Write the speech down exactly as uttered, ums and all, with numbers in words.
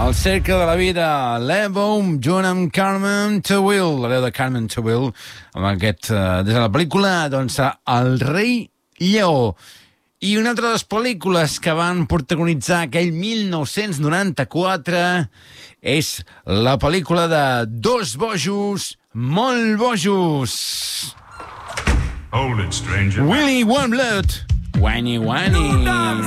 El cercle de la vida, l'Evo, junt amb Carmen Tawil, l'hereu de Carmen Tawil, amb aquest, uh, des de la pel·lícula, doncs, El rei lleó. I una altra de les pel·lícules que van protagonitzar aquell mil nou-cents noranta-quatre és la pel·lícula de Dos bojos, molt bojos. Hold it, stranger. Willy Wonblood. Wani Wani.